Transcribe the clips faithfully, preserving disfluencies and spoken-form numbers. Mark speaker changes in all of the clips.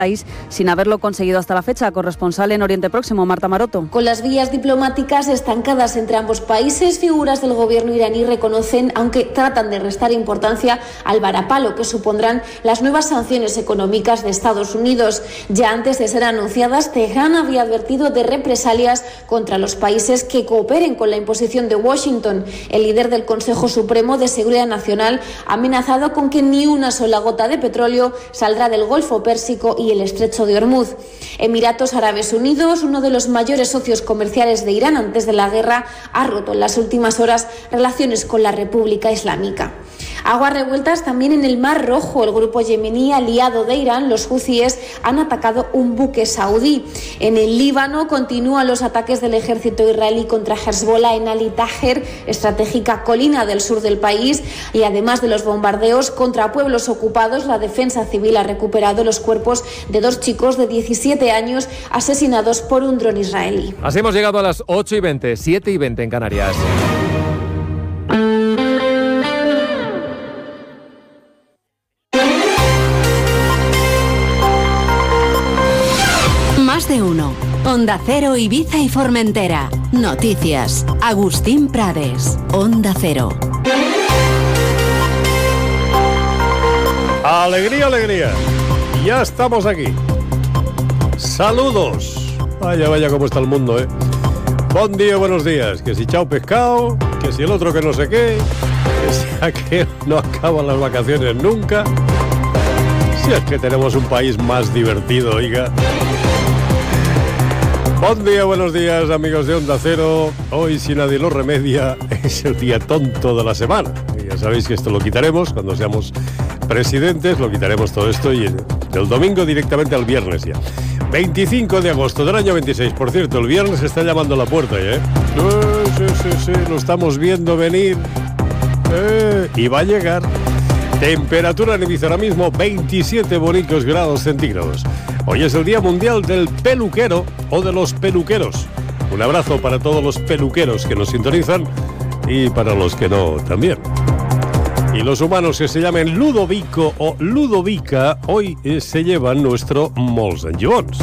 Speaker 1: país sin haberlo conseguido hasta la fecha. Corresponsal en Oriente Próximo, Marta Maroto.
Speaker 2: Con las vías diplomáticas estancadas entre ambos países, figuras del gobierno iraní reconocen, aunque tratan de restar importancia al varapalo que supondrán las nuevas sanciones económicas de Estados Unidos. Ya antes de ser anunciadas, Teherán había advertido de represalias contra los países que cooperen con la imposición de Washington. El líder del Consejo Supremo de Seguridad Nacional ha amenazado con que ni una sola gota de petróleo saldrá del Golfo Pérsico y el Estrecho de Hormuz. Emiratos Árabes Unidos, uno de los mayores socios comerciales de Irán antes de la guerra, ha roto en las últimas horas relaciones con la República Islámica. Aguas revueltas también en el Mar Rojo. El grupo yemení aliado de Irán, los huthíes, han atacado un buque saudí. En el Líbano continúan los ataques del ejército israelí contra Hezbollah en Ali Taher, estratégica colina del sur del país, y además de los bombardeos contra pueblos ocupados, la defensa civil ha recuperado los cuerpos de dos chicos de diecisiete años asesinados por un dron israelí.
Speaker 3: Así hemos llegado a las ocho y veinte, siete y veinte en Canarias.
Speaker 4: Más de uno. Onda Cero, Ibiza y Formentera. Noticias. Agustín Prades. Onda Cero.
Speaker 5: Alegría, alegría. Ya estamos aquí. Saludos. Vaya, vaya cómo está el mundo, ¿eh? Buen día, buenos días. Que si chao pescado, que si el otro que no sé qué, que si aquel no acaban las vacaciones nunca. Si es que tenemos un país más divertido, oiga. Buen día, buenos días, amigos de Onda Cero. Hoy, si nadie lo remedia, es el día tonto de la semana. Y ya sabéis que esto lo quitaremos cuando seamos presidentes, lo quitaremos todo esto y del domingo directamente al viernes ya. veinticinco de agosto del año veintiséis. Por cierto, el viernes está llamando a la puerta ya, ¿eh? Eh, sí, sí, sí, lo estamos viendo venir. Eh, y va a llegar. Temperatura en Ibiza ahora mismo, veintisiete bonitos grados centígrados. Hoy es el Día Mundial del Peluquero o de los peluqueros. Un abrazo para todos los peluqueros que nos sintonizan y para los que no también. Y los humanos que se llamen Ludovico o Ludovica hoy eh, se llevan nuestro Molts and Jones.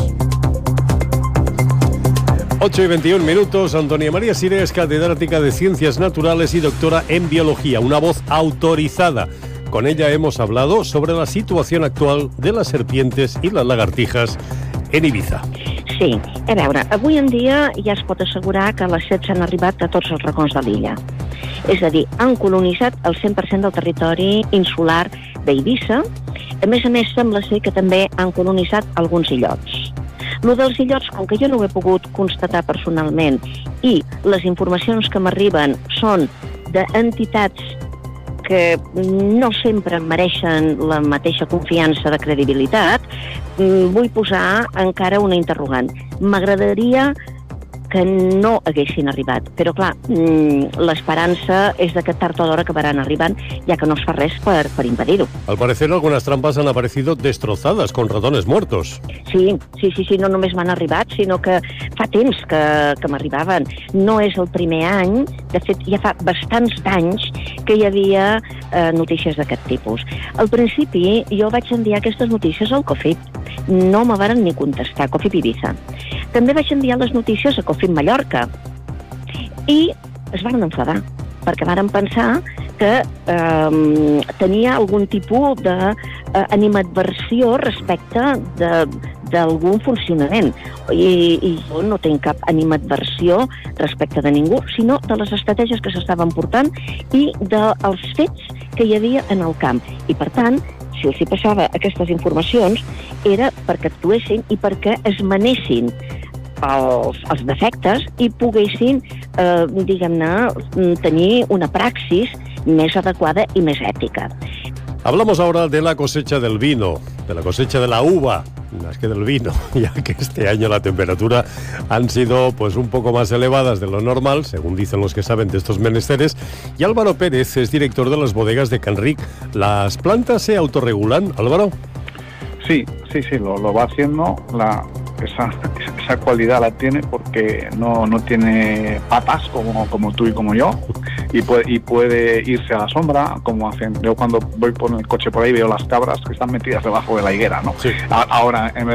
Speaker 5: ocho y veintiún minutos. Antonia María Siré es catedrática de Ciencias Naturales y doctora en Biología, una voz autorizada. Con ella hemos hablado sobre la situación actual de les serpientes i les lagartijas en Ibiza.
Speaker 6: Sí, a veure, avui en dia ja es pot assegurar que les serps han arribat a tots els racons de l'illa. És a dir, han colonitzat el cent per cent del territori insular d'Eivissa. A més a més, sembla ser que també han colonitzat alguns illots. Lo dels illots, com que jo no ho he pogut constatar personalment i les informacions que m'arriben són d'entitats que no sempre mereixen la mateixa confiança de credibilitat, vull posar encara una interrogant. M'agradaria que no haguessin arribat, però clar, l'esperança és de que tard o d'hora acabaran arribant, ja que no es fa res per, per impedir-ho.
Speaker 5: Al parecer algunas trampas han aparecido destrozadas con ratones muertos.
Speaker 6: Sí, sí, sí, sí, no només m'han arribat, sinó que fa temps que, que m'arribaven. No és el primer any, de fet ja fa bastants d'anys que hi havia eh, notícies d'aquest tipus. Al principi jo vaig enviar aquestes notícies al COFIP, no me varen ni contestar, COFIP Ibiza. També vaig enviar les notícies a COFIP Mallorca i es van enfadar, perquè varen pensar que eh, tenia algun tipus d'animadversió eh, respecte de, d'algun funcionament. I, I jo no tinc cap animadversió respecte de ningú, sinó de les estratègies que s'estaven portant i dels fets que hi havia en el camp. I per tant, si els hi passava aquestes informacions, era perquè actuessin i perquè es manessin els, els defectes i poguessin, eh, diguem-ne, tenir una praxis més adequada y más ética.
Speaker 5: Hablamos ahora de la cosecha del vino, de la cosecha de la uva, más que del vino, ya que este año la temperatura han sido pues un poco más elevadas de lo normal, según dicen los que saben de estos menesteres. Y Álvaro Pérez es director de las bodegas de Canric. ¿Las plantas se autorregulan, Álvaro?
Speaker 7: Sí, sí, sí, lo, lo va haciendo. La, esa, esa cualidad la tiene porque no, no tiene patas como, como tú y como yo, y puede, y puede irse a la sombra, como hacen. Yo cuando voy por el coche por ahí veo las cabras que están metidas debajo de la higuera, ¿no?
Speaker 5: Sí.
Speaker 7: A, ahora, en,